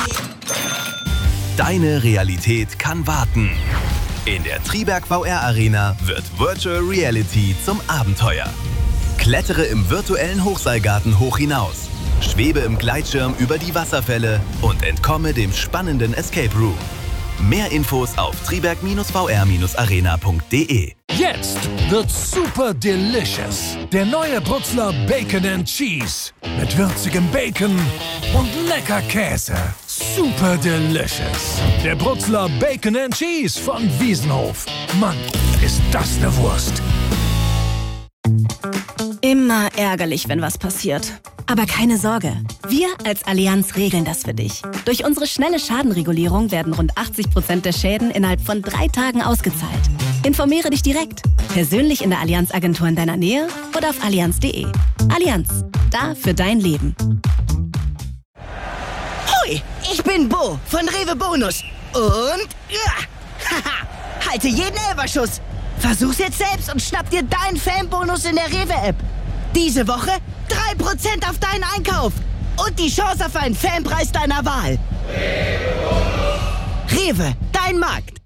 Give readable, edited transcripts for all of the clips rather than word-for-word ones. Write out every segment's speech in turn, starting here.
Deine Realität kann warten. In der Triberg VR Arena wird Virtual Reality zum Abenteuer. Klettere im virtuellen Hochseilgarten hoch hinaus. Schwebe im Gleitschirm über die Wasserfälle und entkomme dem spannenden Escape Room. Mehr Infos auf triberg-vr-arena.de. Jetzt wird's super delicious. Der neue Brutzler Bacon and Cheese. Mit würzigem Bacon und lecker Käse. Super delicious. Der Brutzler Bacon and Cheese von Wiesenhof. Mann, ist das eine Wurst. Immer ärgerlich, wenn was passiert. Aber keine Sorge, wir als Allianz regeln das für dich. Durch unsere schnelle Schadenregulierung werden rund 80% der Schäden innerhalb von 3 Tagen ausgezahlt. Informiere dich direkt, persönlich in der Allianz-Agentur in deiner Nähe oder auf allianz.de. Allianz, da für dein Leben. Hui, ich bin Bo von Rewe Bonus. Und halte jeden Elferschuss. Versuch's jetzt selbst und schnapp dir deinen Fanbonus in der Rewe-App. Diese Woche 3% auf deinen Einkauf und die Chance auf einen Fanpreis deiner Wahl. Rewe, dein Markt.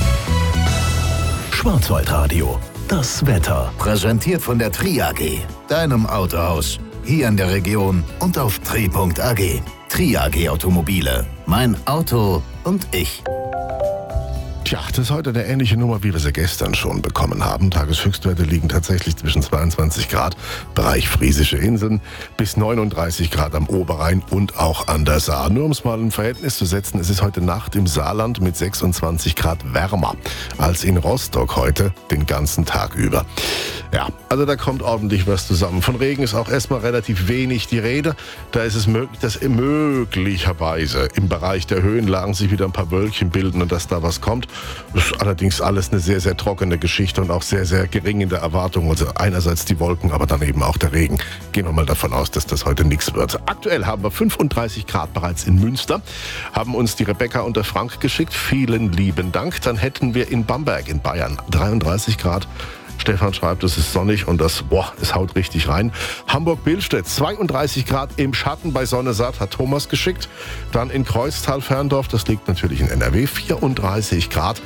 Schwarzwaldradio, das Wetter. Präsentiert von der Tri AG, deinem Autohaus. Hier in der Region und auf tri.ag. Tri AG Automobile. Mein Auto und ich. Tja, das ist heute eine ähnliche Nummer, wie wir sie gestern schon bekommen haben. Tageshöchstwerte liegen tatsächlich zwischen 22 Grad, Bereich Friesische Inseln, bis 39 Grad am Oberrhein und auch an der Saar. Nur um es mal in Verhältnis zu setzen, es ist heute Nacht im Saarland mit 26 Grad wärmer als in Rostock heute den ganzen Tag über. Ja, also da kommt ordentlich was zusammen. Von Regen ist auch erstmal relativ wenig die Rede. Da ist es möglich, dass möglicherweise im Bereich der Höhenlagen sich wieder ein paar Wölkchen bilden und dass da was kommt. Das ist allerdings alles eine sehr, sehr trockene Geschichte und auch sehr, sehr gering in der Erwartung. Also einerseits die Wolken, aber dann eben auch der Regen. Gehen wir mal davon aus, dass das heute nichts wird. Aktuell haben wir 35 Grad bereits in Münster. Haben uns die Rebecca und der Frank geschickt. Vielen lieben Dank. Dann hätten wir in Bamberg in Bayern 33 Grad. Stefan schreibt, es ist sonnig und es haut richtig rein. Hamburg-Billstedt, 32 Grad im Schatten bei Sonne satt, hat Thomas geschickt. Dann in Kreuztal-Ferndorf, das liegt natürlich in NRW, 34 Grad.